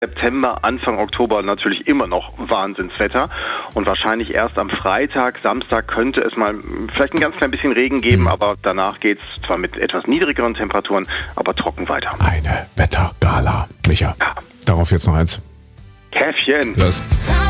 September, Anfang Oktober natürlich immer noch Wahnsinnswetter und wahrscheinlich erst am Freitag, Samstag könnte es mal vielleicht ein ganz klein bisschen Regen geben, aber danach geht's zwar mit etwas niedrigeren Temperaturen, aber trocken weiter. Eine Wettergala, Micha. Ja. Darauf jetzt noch eins. Käffchen. Los.